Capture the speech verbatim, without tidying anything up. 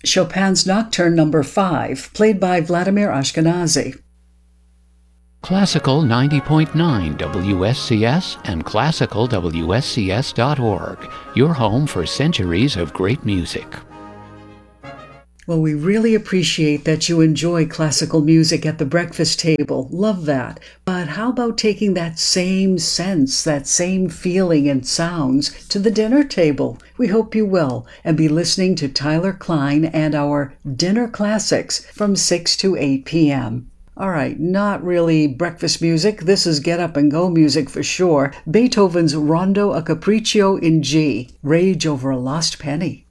Chopin's Nocturne Number five, played by Vladimir Ashkenazy. Classical ninety point nine W S C S and classical W S C S dot org, your home for centuries of great music. Well, we really appreciate that you enjoy classical music at the breakfast table. Love that. But how about taking that same sense, that same feeling and sounds to the dinner table? We hope you will, and be listening to Tyler Klein and our Dinner Classics from six to eight p.m. All right, not really breakfast music. This is get up and go music for sure. Beethoven's Rondo a Capriccio in G, Rage Over a Lost Penny.